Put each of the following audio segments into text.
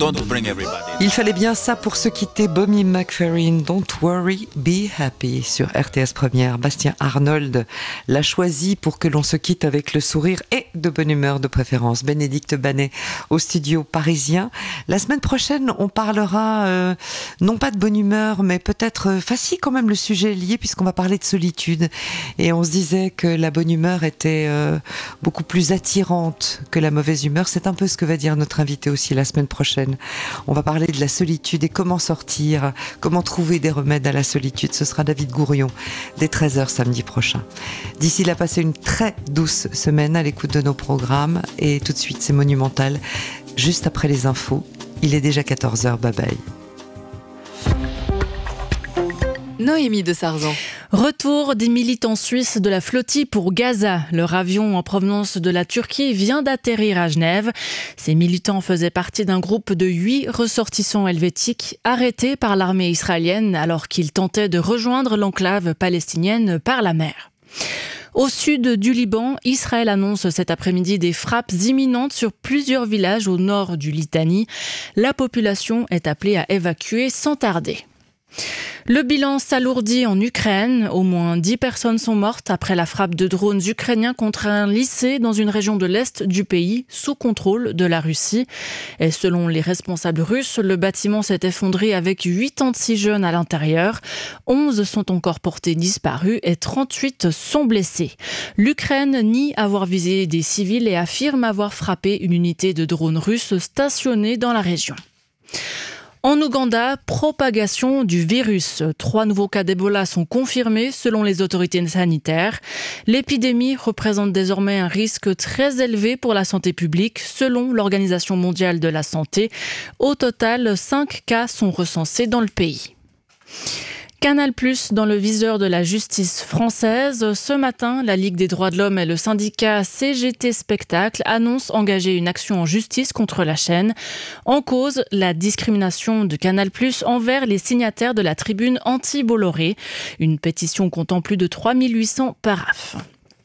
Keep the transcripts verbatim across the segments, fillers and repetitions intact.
don't bring everybody. Il fallait bien ça pour se quitter. Bobby McFerrin, Don't Worry, Be Happy sur R T S Première. Bastien Arnold l'a choisi pour que l'on se quitte avec le sourire et de bonne humeur de préférence. Bénédicte Banet au studio parisien. La semaine prochaine, on parlera euh, non pas de bonne humeur, mais peut-être euh, facile quand même le sujet est lié puisqu'on va parler de solitude. Et on se disait que la bonne humeur était euh, beaucoup plus attirante que la mauvaise humeur. C'est un peu ce que va dire notre invité aussi la semaine prochaine. On va parler de la solitude et comment sortir, comment trouver des remèdes à la solitude. Ce sera David Gourion dès treize heures samedi prochain. D'ici là, passez une très douce semaine à l'écoute de nos programmes et tout de suite c'est Monumental. Juste après les infos, il est déjà quatorze heures, bye bye. Noémie de Sarzan. Retour des militants suisses de la flottille pour Gaza. Leur avion en provenance de la Turquie vient d'atterrir à Genève. Ces militants faisaient partie d'un groupe de huit ressortissants helvétiques arrêtés par l'armée israélienne alors qu'ils tentaient de rejoindre l'enclave palestinienne par la mer. Au sud du Liban, Israël annonce cet après-midi des frappes imminentes sur plusieurs villages au nord du Litanie. La population est appelée à évacuer sans tarder. Le bilan s'alourdit en Ukraine. Au moins dix personnes sont mortes après la frappe de drones ukrainiens contre un lycée dans une région de l'Est du pays, sous contrôle de la Russie. Et selon les responsables russes, le bâtiment s'est effondré avec quatre-vingt-six jeunes à l'intérieur. onze sont encore portés disparus et trente-huit sont blessés. L'Ukraine nie avoir visé des civils et affirme avoir frappé une unité de drones russes stationnée dans la région. En Ouganda, propagation du virus. Trois nouveaux cas d'Ebola sont confirmés selon les autorités sanitaires. L'épidémie représente désormais un risque très élevé pour la santé publique selon l'Organisation mondiale de la santé. Au total, cinq cas sont recensés dans le pays. Canal plus dans le viseur de la justice française. Ce matin, la Ligue des droits de l'homme et le syndicat C G T Spectacle annoncent engager une action en justice contre la chaîne. En cause, la discrimination de Canal plus envers les signataires de la tribune anti-Bolloré. Une pétition comptant plus de trois mille huit cents paraphes.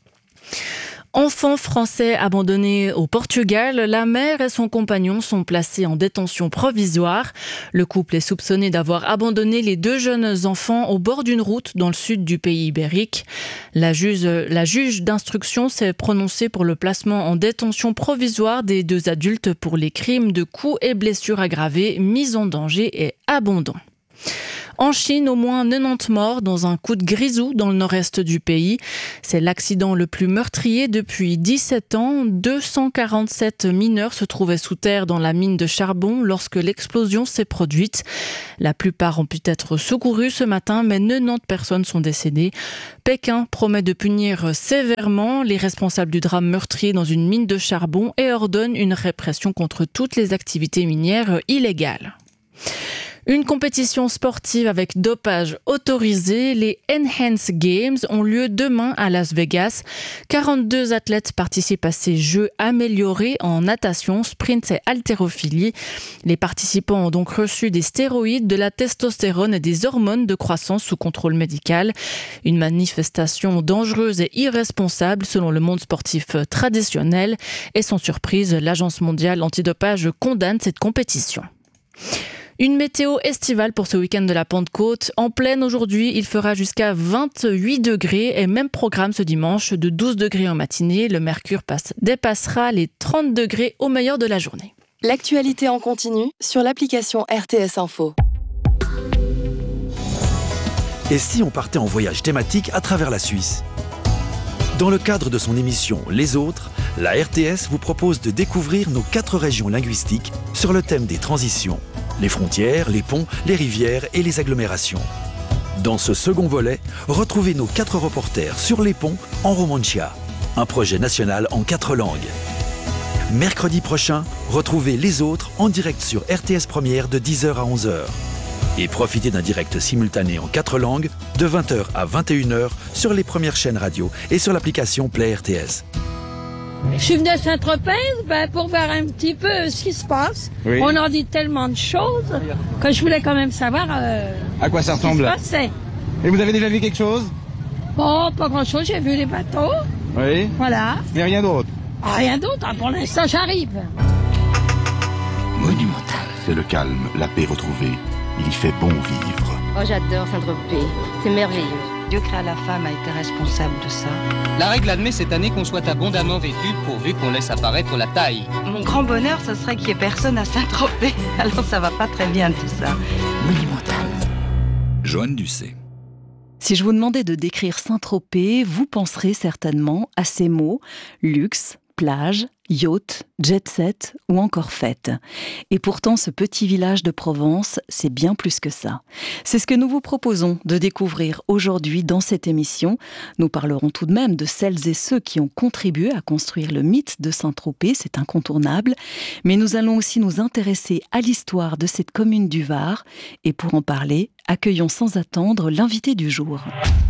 Enfant français abandonné au Portugal, la mère et son compagnon sont placés en détention provisoire. Le couple est soupçonné d'avoir abandonné les deux jeunes enfants au bord d'une route dans le sud du pays ibérique. La juge, la juge d'instruction s'est prononcée pour le placement en détention provisoire des deux adultes pour les crimes de coups et blessures aggravées, mise en danger et abandon. En Chine, au moins quatre-vingt-dix morts dans un coup de grisou dans le nord-est du pays. C'est l'accident le plus meurtrier depuis dix-sept ans. deux cent quarante-sept mineurs se trouvaient sous terre dans la mine de charbon lorsque l'explosion s'est produite. La plupart ont pu être secourus ce matin, mais quatre-vingt-dix personnes sont décédées. Pékin promet de punir sévèrement les responsables du drame meurtrier dans une mine de charbon et ordonne une répression contre toutes les activités minières illégales. Une compétition sportive avec dopage autorisé, les Enhanced Games ont lieu demain à Las Vegas. quarante-deux athlètes participent à ces jeux améliorés en natation, sprint et haltérophilie. Les participants ont donc reçu des stéroïdes, de la testostérone et des hormones de croissance sous contrôle médical. Une manifestation dangereuse et irresponsable selon le monde sportif traditionnel. Et sans surprise, l'Agence mondiale antidopage condamne cette compétition. Une météo estivale pour ce week-end de la Pentecôte. En pleine aujourd'hui, il fera jusqu'à vingt-huit degrés et même programme ce dimanche de douze degrés en matinée. Le mercure passe, dépassera les trente degrés au meilleur de la journée. L'actualité en continu sur l'application R T S Info. Et si on partait en voyage thématique à travers la Suisse ? Dans le cadre de son émission Les Autres, la R T S vous propose de découvrir nos quatre régions linguistiques sur le thème des transitions, les frontières, les ponts, les rivières et les agglomérations. Dans ce second volet, retrouvez nos quatre reporters sur les ponts en Romancia, un projet national en quatre langues. Mercredi prochain, retrouvez Les Autres en direct sur R T S Première de dix heures à onze heures. Et profitez d'un direct simultané en quatre langues de vingt heures à vingt et une heures sur les premières chaînes radio et sur l'application Play R T S. Je suis venue à Saint-Tropez ben, pour voir un petit peu ce qui se passe. Oui. On en dit tellement de choses que je voulais quand même savoir euh, à quoi ça ressemble. Ce qui se passait. Et vous avez déjà vu quelque chose? Bon, pas grand-chose. J'ai vu les bateaux. Oui. Voilà. Mais rien d'autre? Ah, rien d'autre. Pour l'instant, j'arrive. Monumental. c'est le calme, la paix retrouvée. Il y fait bon vivre. Oh, j'adore Saint-Tropez. C'est merveilleux. Dieu créa la femme, a été responsable de ça. La règle admet cette année qu'on soit abondamment vêtu pourvu qu'on laisse apparaître la taille. Mon grand bonheur, ce serait qu'il n'y ait personne à Saint-Tropez. Alors ça va pas très bien tout ça. Monumental. Joanne Ducé. Si je vous demandais de décrire Saint-Tropez, vous penserez certainement à ces mots luxe, plage, yacht, jet-set ou encore fête. Et pourtant, ce petit village de Provence, c'est bien plus que ça. C'est ce que nous vous proposons de découvrir aujourd'hui dans cette émission. Nous parlerons tout de même de celles et ceux qui ont contribué à construire le mythe de Saint-Tropez, c'est incontournable. Mais nous allons aussi nous intéresser à l'histoire de cette commune du Var. Et pour en parler, accueillons sans attendre l'invité du jour.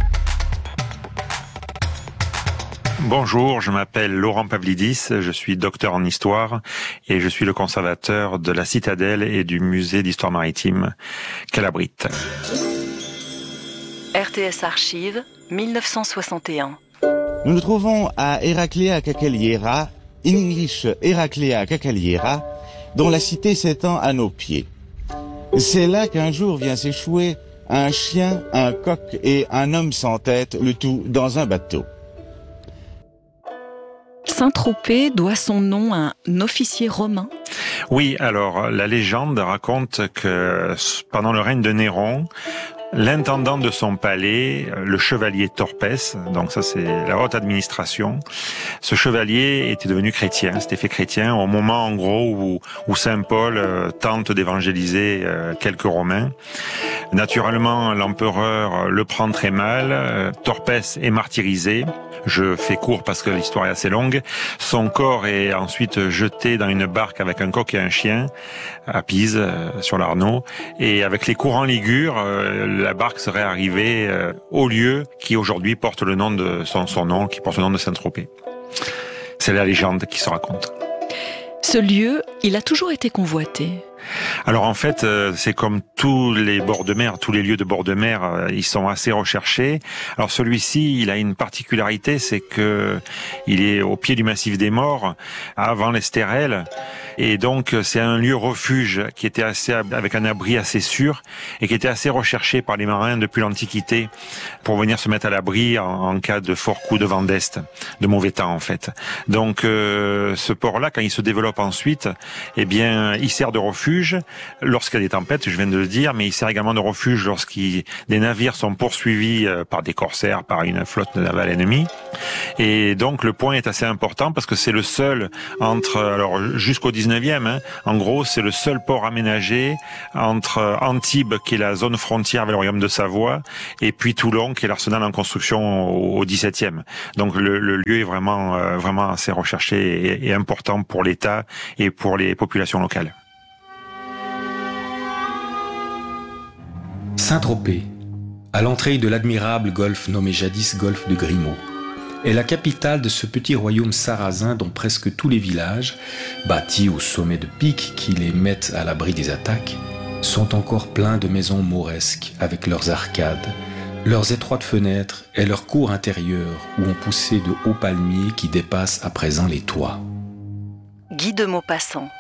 Bonjour, je m'appelle Laurent Pavlidis, je suis docteur en histoire et je suis le conservateur de la Citadelle et du musée d'histoire maritime qu'elle abrite. R T S Archives, dix-neuf cent soixante et un. Nous nous trouvons à Heraclea Caccaliera, in English Heraclea Caccaliera, dont la cité s'étend à nos pieds. C'est là qu'un jour vient s'échouer un chien, un coq et un homme sans tête, le tout dans un bateau. Saint-Tropez doit son nom à un officier romain. Oui, alors la légende raconte que pendant le règne de Néron, l'intendant de son palais, le chevalier Torpès, donc ça c'est la haute administration, ce chevalier était devenu chrétien, s'était fait chrétien au moment en gros où, où Saint Paul euh, tente d'évangéliser euh, quelques Romains. Naturellement, l'empereur le prend très mal, euh, Torpès est martyrisé. Je fais court parce que l'histoire est assez longue. Son corps est ensuite jeté dans une barque avec un coq et un chien à Pise, euh, sur l'Arno. Et avec les courants ligures, euh, la barque serait arrivée euh, au lieu qui aujourd'hui porte le nom de son, son nom, qui porte le nom de Saint-Tropez. C'est la légende qui se raconte. Ce lieu, il a toujours été convoité. Alors en fait, euh, c'est comme tous les bords de mer, tous les lieux de bord de mer, euh, ils sont assez recherchés. Alors celui-ci, il a une particularité, c'est que il est au pied du massif des Morts, avant l'Estérel, et donc c'est un lieu refuge qui était assez avec un abri assez sûr et qui était assez recherché par les marins depuis l'Antiquité pour venir se mettre à l'abri en, en cas de fort coup de vent d'est, de mauvais temps en fait. Donc euh, ce port-là, quand il se développe ensuite, eh bien, il sert de refuge lorsqu'il y a des tempêtes, je viens de le dire, mais il sert également de refuge lorsqu'il des navires sont poursuivis par des corsaires, par une flotte navale ennemie. Et donc le point est assez important parce que c'est le seul entre, alors jusqu'au dix-neuvième, hein, en gros c'est le seul port aménagé entre Antibes, qui est la zone frontière avec le royaume de Savoie, et puis Toulon, qui est l'arsenal en construction au, au dix-septième. Donc le, le lieu est vraiment, euh, vraiment assez recherché et, et important pour l'État et pour les populations locales. Saint-Tropez, à l'entrée de l'admirable golfe nommé jadis golfe de Grimaud, est la capitale de ce petit royaume sarrasin dont presque tous les villages, bâtis au sommet de pics qui les mettent à l'abri des attaques, sont encore pleins de maisons mauresques avec leurs arcades, leurs étroites fenêtres et leurs cours intérieures où ont poussé de hauts palmiers qui dépassent à présent les toits. Guy de Maupassant.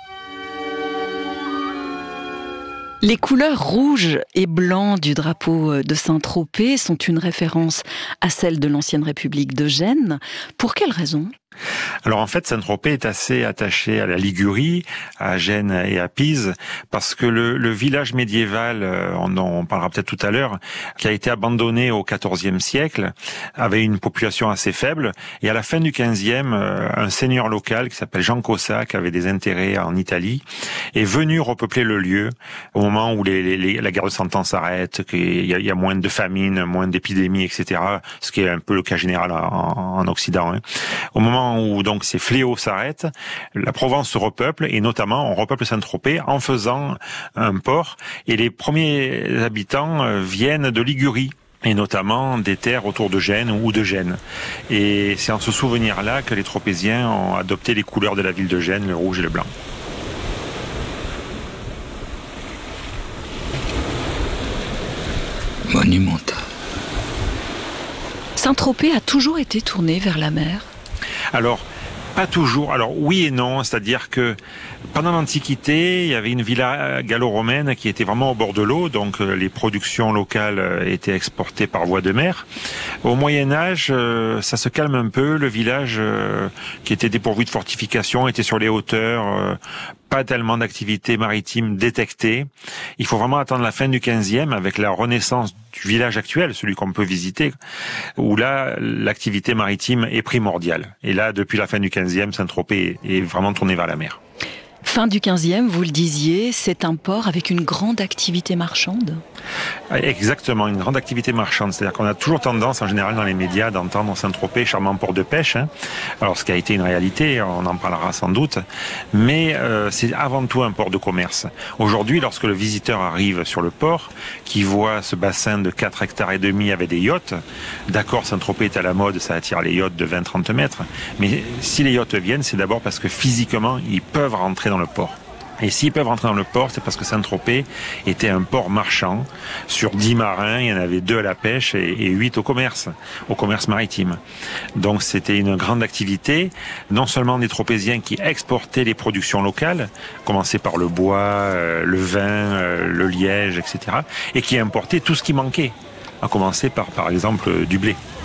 Les couleurs rouge et blanc du drapeau de Saint-Tropez sont une référence à celle de l'ancienne République de Gênes. Pour quelle raison ? Alors en fait, Saint-Tropez est assez attaché à la Ligurie, à Gênes et à Pise, parce que le, le village médiéval, on en parlera peut-être tout à l'heure, qui a été abandonné au quatorzième siècle, avait une population assez faible, et à la fin du quinzième, un seigneur local qui s'appelle Jean Cossa, qui avait des intérêts en Italie, est venu repeupler le lieu au moment où les, les, la guerre de Cent Ans s'arrête, qu'il y a, il y a moins de famine, moins d'épidémies, et cetera, ce qui est un peu le cas général en, en Occident. Hein. Au moment où donc ces fléaux s'arrêtent, la Provence se repeuple et notamment on repeuple Saint-Tropez en faisant un port et les premiers habitants viennent de Ligurie et notamment des terres autour de Gênes ou de Gênes. Et c'est en ce souvenir-là que les Tropéziens ont adopté les couleurs de la ville de Gênes, le rouge et le blanc. Monumental. Saint-Tropez a toujours été tourné vers la mer. Alors, Pas toujours. Alors oui et non, c'est-à-dire que pendant l'Antiquité, il y avait une villa gallo-romaine qui était vraiment au bord de l'eau, donc les productions locales étaient exportées par voie de mer. Au Moyen-Âge, ça se calme un peu. Le village qui était dépourvu de fortifications était sur les hauteurs. Pas tellement d'activités maritimes détectées. Il faut vraiment attendre la fin du quinzième avec la renaissance du village actuel, celui qu'on peut visiter, où là, l'activité maritime est primordiale. Et là, depuis la fin du quinzième, Saint-Tropez est vraiment tourné vers la mer. Fin du quinzième, vous le disiez, c'est un port avec une grande activité marchande. Exactement, une grande activité marchande. C'est-à-dire qu'on a toujours tendance, en général, dans les médias, d'entendre Saint-Tropez, charmant port de pêche. Hein. Alors, ce qui a été une réalité, on en parlera sans doute, mais euh, c'est avant tout un port de commerce. Aujourd'hui, lorsque le visiteur arrive sur le port, qui voit ce bassin de quatre hectares et demi avec des yachts, d'accord, Saint-Tropez est à la mode, ça attire les yachts de vingt à trente mètres, mais si les yachts viennent, c'est d'abord parce que physiquement, ils peuvent rentrer dans le port. Et s'ils peuvent rentrer dans le port, c'est parce que Saint-Tropez était un port marchand. Sur dix marins, il y en avait deux à la pêche et, et huit au commerce, au commerce maritime. Donc c'était une grande activité, non seulement des Tropéziens qui exportaient les productions locales, commencé par le bois, euh, le vin, euh, le liège, et cetera, et qui importaient tout ce qui manquait, à commencer par, par exemple, du blé.